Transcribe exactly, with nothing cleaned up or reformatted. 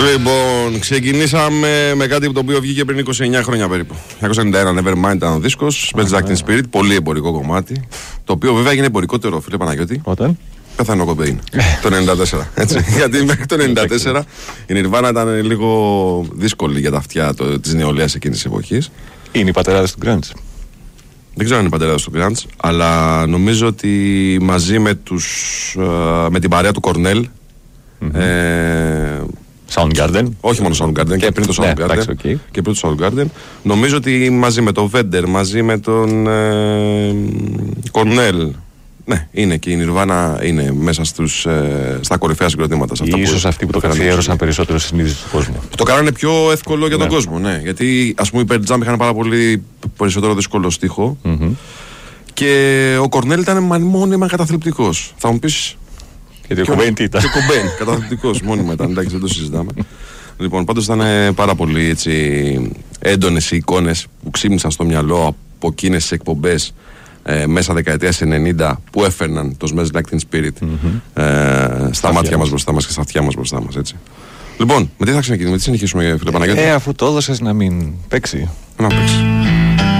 Λοιπόν, ξεκινήσαμε με κάτι το οποίο βγήκε πριν είκοσι εννιά χρόνια περίπου. δεκαετία ενενήντα ένα, Nevermind ήταν ο δίσκος. Smells Like Teen Spirit, πολύ εμπορικό κομμάτι. Το οποίο βέβαια έγινε εμπορικότερο, φίλε Παναγιώτη. Όταν? Πέθανε ο Κομπέιν. Το ενενήντα τέσσερα. Έτσι. Γιατί μέχρι το ενενήντα τέσσερα η Nirvana ήταν λίγο δύσκολη για τα αυτιά της νεολαίας εκείνης της εποχής. Είναι οι πατεράδες του grunge. Δεν ξέρω αν είναι οι πατεράδες του grunge, αλλά νομίζω ότι μαζί με, τους, με την παρέα του Κορνέλ. Mm-hmm. Ε, Soundgarden. Όχι μόνο Soundgarden, και πριν το Soundgarden. Ναι, okay. Και πριν το Soundgarden. Νομίζω ότι μαζί με τον Βέντερ, μαζί με τον ε, Κορνέλ. Ναι, είναι και η Nirvana είναι μέσα στους, ε, στα κορυφαία συγκροτήματα. Ίσως αυτοί που το καθιέρωσαν περισσότερο στη συνείδηση του κόσμου. Το κάνανε πιο εύκολο για τον ναι. κόσμο. Ναι. Γιατί ας πούμε οι Pearl Jam είχαν πάρα πολύ περισσότερο δύσκολο στίχο. Mm-hmm. Και ο Κορνέλ ήταν μόνιμα καταθλιπτικός. Θα μου πεις. Γιατί ο Κομπέιν τι ήταν. Και ο Κομπέιν, καταθλιπτικός μόνιμα ήταν. Εντάξει, δεν το συζητάμε. Λοιπόν, πάντως ήταν πάρα πολύ έτσι, έντονες οι εικόνες που ξύπνησαν στο μυαλό από εκείνες τις εκπομπές ε, μέσα δεκαετίας ενενήντα που έφερναν το Smells Like Teen Spirit mm-hmm. ε, στα μάτια μας μπροστά μας και στα αυτιά μας μπροστά μας. Έτσι. Λοιπόν, με τι θα ξεκινήσουμε, με τι συνεχίσουμε, φίλε Παναγιώτη. Ε, αφού το έδωσες να μην παίξει. Να παίξει.